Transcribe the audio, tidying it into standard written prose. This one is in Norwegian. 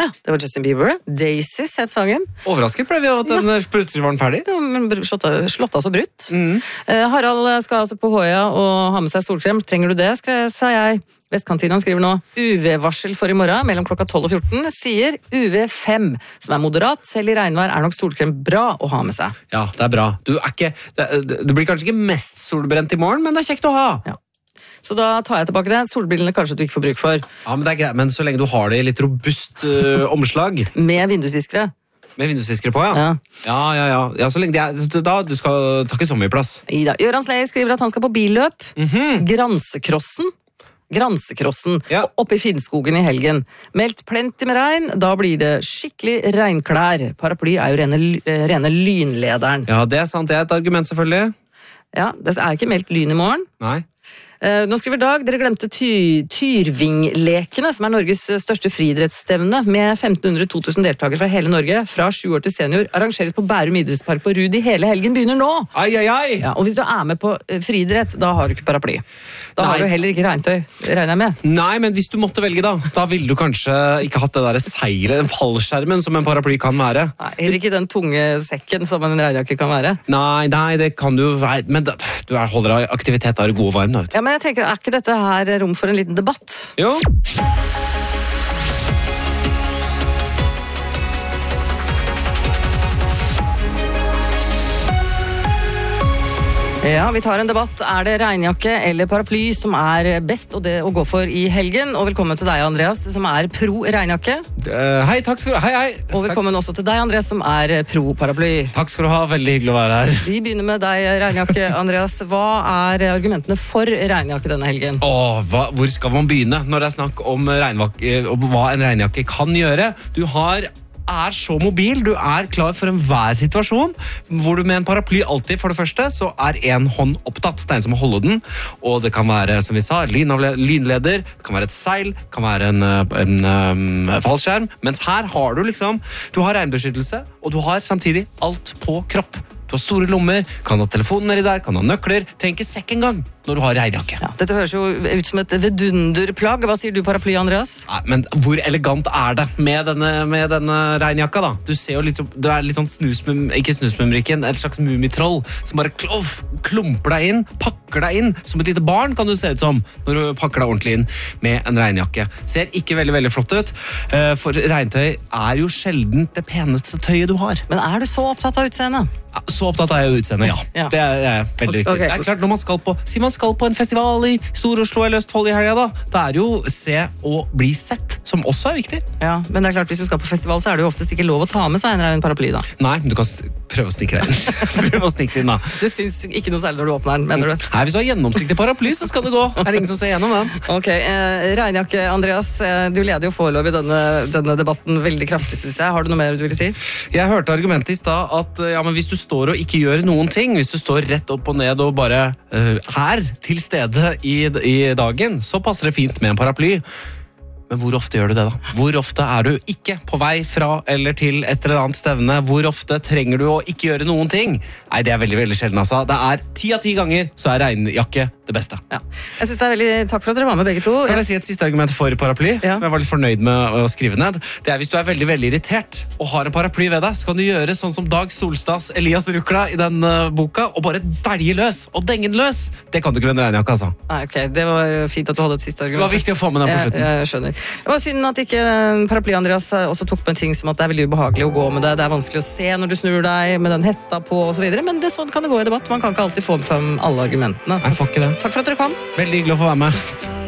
Ja, det var Justin Bieber. Daisies het sangen. Overrasket ble vi av at den plutselig var den ferdig. Ja, men slått av så brutt. Harald skal altså på Håja og ha med seg solkrem. Trenger du det, sa jeg. Vestkantinen skriver nå UV-varsel for i morgen mellom klokka 12 og 14. Sier UV5, som moderat. Selv i regnvær nok solkrem bra å ha med seg. Ja, det bra. Du blir kanskje ikke mest solbrent i morgen, men det kjekt å ha. Ja. Så da tar jeg tilbake det. Solbrillene kanskje du ikke får bruk for. Ja, men det greit. Men så lenge du har det i litt robust omslag. Med vindusviskere. Med vindusviskere på, ja. Ja, så lenge du skal ta ikke så mye plass. Ida. Jørgen Sleie skriver at han skal på billøp. Gransekrossen oppe i Finnskogen i helgen. Meldt plenty med regn, da blir det skikkelig regnklær. Paraply jo rene lynlederen. Ja, det sant, det et argument selvfølgelig. Ja, det ikke meldt lyn i morgen. Nei. Nå skriver Dag, dere glemte Tyrvinglekene, som Norges største friidrettsstevne, med 1500-2000 deltakere fra hele Norge, fra 7 år til senior, arrangeres på Bærum idrettspark på Rudi. Hele helgen begynner nå! Ai. Ja, og hvis du med på friidrett, da har du ikke paraply. Da har du heller ikke regntøy, regner jeg med. Nei, men hvis du måtte velge da ville du kanskje ikke hatt det der seilet, den fallskjermen som en paraply kan være. Nei, heller ikke den tunge sekken som en regnjakke kan være. Nei, det kan du være, men du holder av aktivitet, da god og varm, da. Ja, men jeg tenker, ikke dette her rom for en liten debatt? Jo. Ja, vi tar en debatt. Det regnjakke eller paraply som best å gå for i helgen? Og velkommen til deg, Andreas, som pro regnjakke. Hei, takk skal du ha. Hei. Og velkommen også til deg, Andreas, som pro paraply. Takk skal du ha, veldig hyggelig å være her. Vi begynner med deg, regnjakke, Andreas. Hva argumentene for regnjakke denne helgen? Hvor skal man begynne når det snakk om hva en regnjakke kan gjøre? Du så mobil, du klar for enhver situasjon, hvor du med en paraply alltid, for det første, så en hånd opptatt, det en som må holde den, og det kan være, som vi sa, lynleder, det kan være et seil, det kan være en fallskjerm, mens her har du har regnbeskyttelse, og du har samtidig alt på kropp. Du har store lommer, kan ha telefonen nedi der, kan ha nøkler, trenger ikke sekk en gang når du har regnjakke. Ja, dette høres jo ut som et vidunderplagg. Hva sier du, paraply, Andreas? Ja, men hvor elegant det med denne regnjakka da? Du ser jo litt sånn ikke snusmumrikken, et slags mumitroll som bare klumper deg inn, pakker deg inn, som et lite barn kan du se ut som når du pakker deg ordentlig inn med en regnjakke. Ser ikke veldig, veldig flott ut, for regntøy jo sjelden det peneste tøyet du har. Men du så opptatt av utseendet? Så opptatt jeg utseendet, ja. Det veldig viktig. Okay. Det klart, når man skal på en festival i Stor-Oslo eller Østfold i helga, da jo se og bli sett, som også viktig. Ja, men det klart, hvis du skal på festival, så det jo oftest ikke lov å ta med seg en paraply, da. Nei, men du kan prøve å stikke deg inn. Prøve å stikke inn, da. Du synes ikke noe særlig når du åpner den, mener du? Nei, hvis du har gjennomsiktig paraply, så skal det gå. Det ingen som ser gjennom den. Ok, regnjakke, Andreas, du leder jo foreløpig denne debatten veldig kraftig, synes jeg. Har du noe mer du vil si? Jeg hørte argumentet i sted at men hvis du står og ikke gjør noen ting, hvis du står rett opp og ned og bare til stede i dagen, så passer det fint med en paraply. Men hvor ofte gjør du det da? Hvor ofte du ikke på vei fra eller til et eller annet stevne? Hvor ofte trenger du å ikke gjøre noen ting? Nei, det veldig, veldig sjelden, altså. Det 10 av 10 ganger så regnjakke det beste. Ja. Jeg synes det veldig takk for at dere var med begge to. Kan jeg si et siste argument for paraply, som jeg var litt fornøyd med å skrive ned? Det hvis du veldig, veldig irritert og har en paraply ved deg, så kan du gjøre sånn som Dag Solstads Elias Rukla i den boka, og bare dælge løs og denge den løs. Det kan du ikke med en regnjakke, altså. Nei, ok. Det var fint at du hadde et siste argument. Det var viktig å få med den på slutten. Jeg skjønner. Det var synd at ikke paraply, Andreas, også tok med en ting som at det veldig ubehagelig å gå med det. Det vanskelig å se når du snur deg med den hetta på og så videre, men sånn kan det gå i debatt. Man kan ikke alltid få frem alle argumentene. Nei, fuck det. Takk for at dere kom. Veldig hyggelig å få være med.